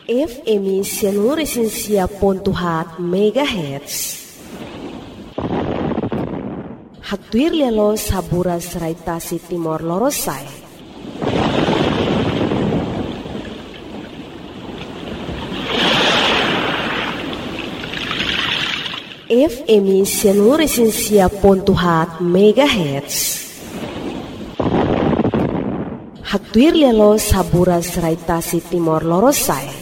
FM 107.4 MHz. Hatuir lelo saburas raitasi Timor Lorosai. FM 107.4 MHz. Hatuir lelo saburas raitasi Timor Lorosai.